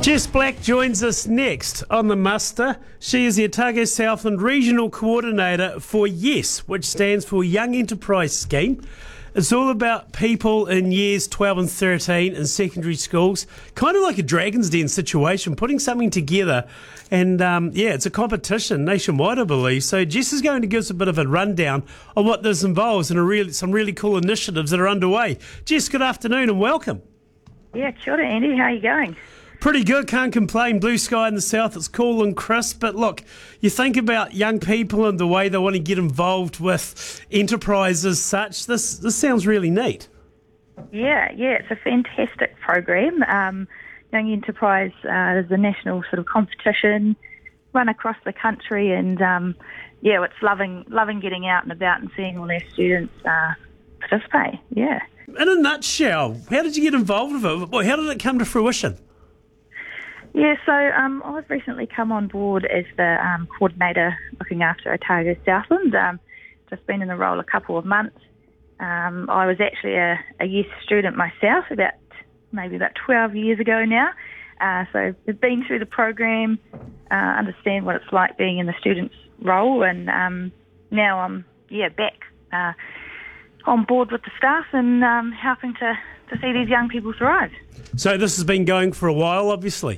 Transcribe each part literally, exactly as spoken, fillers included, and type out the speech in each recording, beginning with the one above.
Jess Black joins us next on the muster. She is the Otago Southland Regional Coordinator for YES, which stands for Young Enterprise Scheme. It's all about people in years twelve and thirteen in secondary schools, kind of like a Dragon's Den situation, putting something together. And um, yeah, it's a competition nationwide, I believe. So Jess is going to give us a bit of a rundown on what this involves and a really, some really cool initiatives that are underway. Jess, good afternoon and welcome. Yeah, kia ora, Andy. How are you going? Pretty good, can't complain. Blue sky in the south, it's cool and crisp. But look, you think about young people and the way they want to get involved with enterprise as such. This this sounds really neat. Yeah, yeah, it's a fantastic program. Um, Young Enterprise uh, is a national sort of competition run across the country, and um, yeah, it's loving loving getting out and about and seeing all our students uh, participate. Yeah. In a nutshell, how did you get involved with it? Well, how did it come to fruition? Yeah, so um, I've recently come on board as the um, coordinator looking after Otago Southland. Um, just been in the role a couple of months. Um, I was actually a, a YES student myself about maybe about twelve years ago now. Uh, so I've been through the program, uh, understand what it's like being in the student's role, and um, now I'm yeah back uh, on board with the staff and um, helping to, to see these young people thrive. So this has been going for a while, obviously.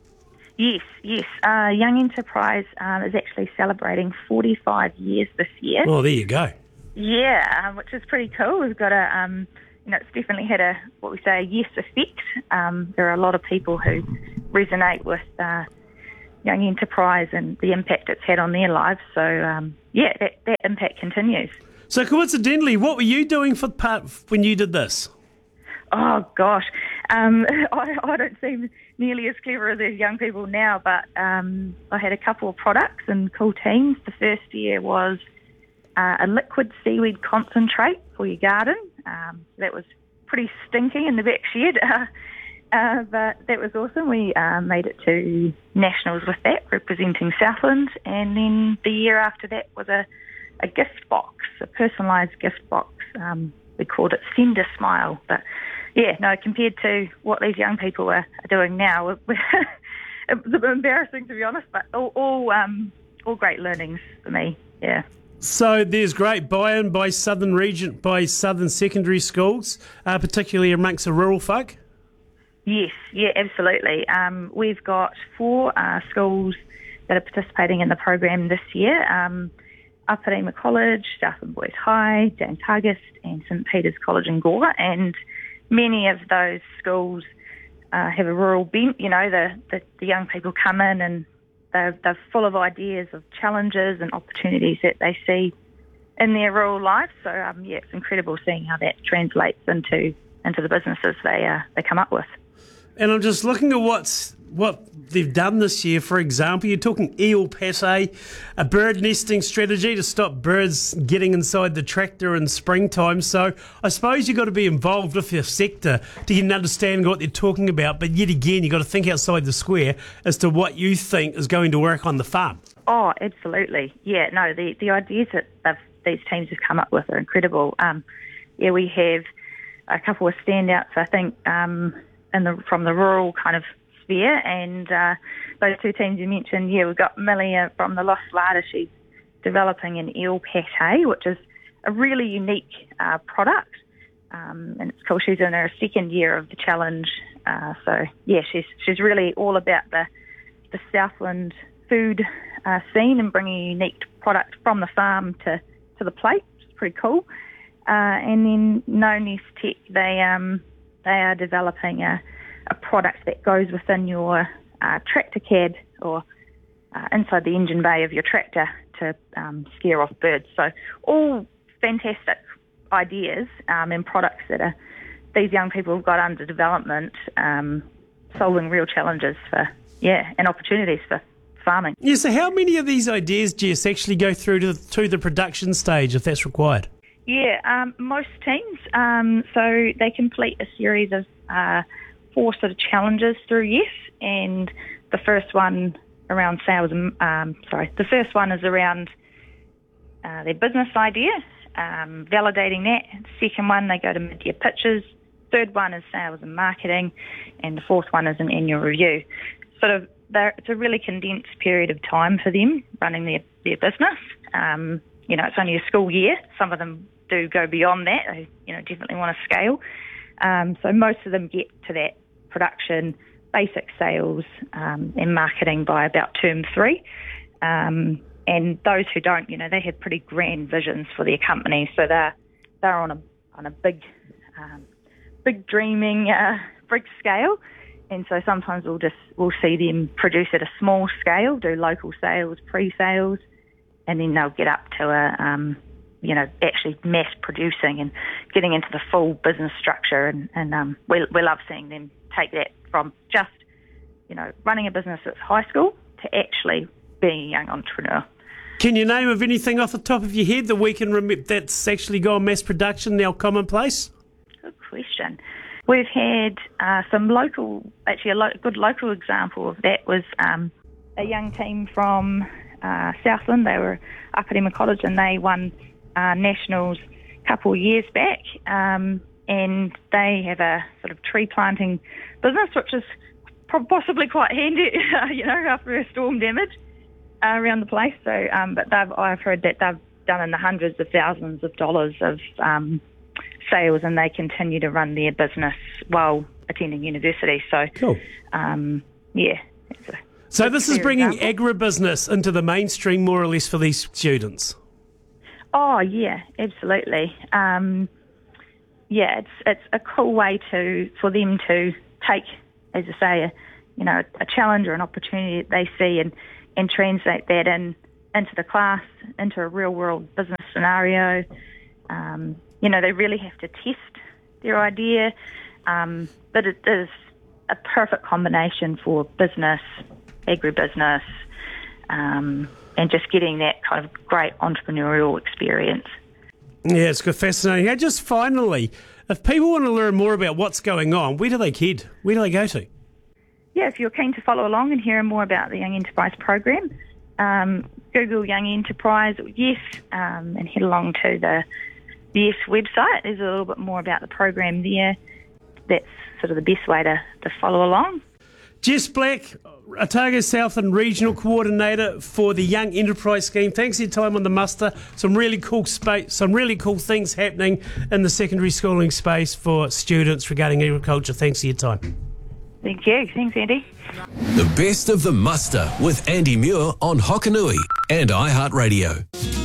Yes, yes. Uh, Young Enterprise um, is actually celebrating forty-five years this year. Oh, there you go. Yeah, um, which is pretty cool. We've got a, um, you know, it's definitely had a, what we say, a YES effect. Um, there are a lot of people who resonate with uh, Young Enterprise and the impact it's had on their lives. So, um, yeah, that, that impact continues. So coincidentally, what were you doing for part when you did this? Oh, gosh. Um, I, I don't seem nearly as clever as these young people now, but um, I had a couple of products and cool teams. The first year was uh, a liquid seaweed concentrate for your garden. Um, that was pretty stinky in the back shed, uh, uh, but that was awesome. We uh, made it to nationals with that, representing Southland, and then the year after that was a, a gift box, a personalised gift box. Um, we called it Send a Smile, but yeah, no, compared to what these young people are, are doing now, it was a bit embarrassing, to be honest, but all all, um, all great learnings for me, yeah. So there's great buy-in by Southern Region, by Southern secondary schools, uh, particularly amongst the rural folk? Yes, yeah, absolutely. Um, we've got four uh, schools that are participating in the program this year. Um, Aparima College, Southland Boys High, James Hargest, and St Peter's College in Gore, and many of those schools uh, have a rural bent. You know, the, the, the young people come in and they're, they're full of ideas of challenges and opportunities that they see in their rural life. So, um, yeah, it's incredible seeing how that translates into into the businesses they uh, they come up with. And I'm just looking at what's what they've done this year. For example, you're talking eel pate, a bird nesting strategy to stop birds getting inside the tractor in springtime. So I suppose you've got to be involved with your sector to get an understanding of what they're talking about. But yet again, you've got to think outside the square as to what you think is going to work on the farm. Oh, absolutely. Yeah, no, the, the ideas that they've, these teams have come up with are incredible. Um, yeah, we have a couple of standouts, I think, um, in the, from the rural kind of sphere, and uh, those two teams you mentioned, yeah, we've got Millie from the Lost Larder. She's developing an eel pate, which is a really unique uh, product, um, and it's cool. She's in her second year of the challenge, uh, so yeah, she's she's really all about the the Southland food uh, scene and bringing a unique product from the farm to, to the plate, which is pretty cool. Uh, and then No Nest Tech, they um, they are developing a, a product that goes within your uh, tractor cab or uh, inside the engine bay of your tractor to um, scare off birds. So all fantastic ideas um, and products that are these young people have got under development, um, solving real challenges for, yeah, and opportunities for farming. Yeah, so how many of these ideas, Jess, actually go through to, to the production stage if that's required? Yeah, um, most teams, um, so they complete a series of uh, four sort of challenges through YES, and the first one around sales, um, sorry, the first one is around uh, their business idea, um, validating that. Second one, they go to mid-year pitches, third one is sales and marketing, and the fourth one is an annual review. Sort of, it's a really condensed period of time for them running their, their business. Um, you know, it's only a school year. Some of them do go beyond that. They, you know, definitely want to scale. Um, so most of them get to that production, basic sales um, and marketing by about term three. Um, and those who don't, you know, they have pretty grand visions for their company. So they're, they're on a on a big, um, big dreaming, uh, big scale. And so sometimes we'll just, we'll see them produce at a small scale, do local sales, pre-sales, and then they'll get up to a, um, you know, actually mass producing and getting into the full business structure. And, and um, we, we love seeing them take that from just, you know, running a business at high school to actually being a young entrepreneur. Can you name of anything off the top of your head that we can remember that's actually gone mass production, now commonplace? Good question. We've had uh, some local, actually a lo- good local example of that was um, a young team from uh, Southland. They were up at Emma Cottage and they won uh, nationals a couple of years back. Um, and they have a sort of tree planting business, which is possibly quite handy, you know, after a storm damage uh, around the place. So, um, but they've, I've heard that they've done in the hundreds of thousands of dollars of um, sales, and they continue to run their business while attending university. So, cool. Um, yeah. So this is bringing agribusiness into the mainstream more or less for these students. Oh yeah, absolutely. Um, yeah, it's it's a cool way to for them to take, as I say, a, you know, a challenge or an opportunity that they see and, and translate that in into the class, into a real world business scenario. Um, you know, they really have to test their idea, um, but it is a perfect combination for business, agribusiness, um, and just getting that kind of great entrepreneurial experience. Yeah, it's good, fascinating. Hey, just finally, if people want to learn more about what's going on, where do they head? Where do they go to? Yeah, if you're keen to follow along and hear more about the Young Enterprise program, um, Google Young Enterprise Yes, um, and head along to the Yes website. There's a little bit more about the program there. That's sort of the best way to, to follow along. Jess Black, Otago Southland Regional Coordinator for the Young Enterprise Scheme. Thanks for your time on the muster. Some really cool space, some really cool things happening in the secondary schooling space for students regarding agriculture. Thanks for your time. Thank you. Thanks, Andy. The best of the muster with Andy Muir on Hokanui and iHeartRadio.